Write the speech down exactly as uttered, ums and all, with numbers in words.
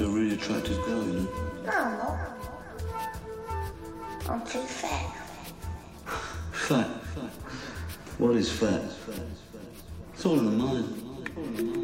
You're a really attractive girl, you know. No, I'm not. I'm too fat. Fat? What is fat? It's all in the mind.